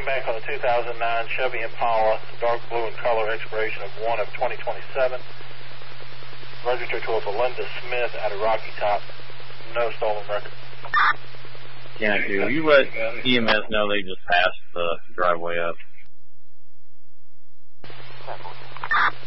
back on the 2009 Chevy Impala, dark blue in color, expiration of 1 of 2027. Registered to a Belinda Smith out of Rocky Top. No stolen record. Yeah, dude. You let EMS know they just passed the driveway up.